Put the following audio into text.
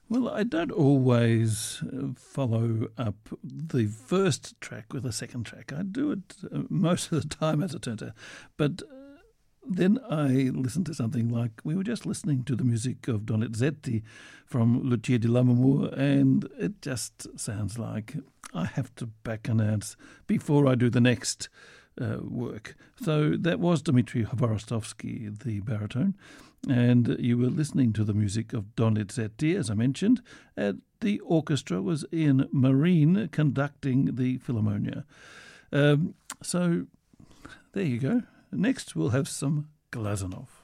Well, I don't always follow up the first track with a second track. I do it most of the time, as it turns out. But then I listen to something like, we were just listening to the music of Donizetti from Lucia di Lammermoor, and it just sounds like I have to back announce before I do the next work. So that was Dmitry Hvorostovsky, the baritone, and you were listening to the music of Donizetti, as I mentioned, and the orchestra was Ian Marine conducting the Philharmonia. So there you go. Next we'll have some Glazunov.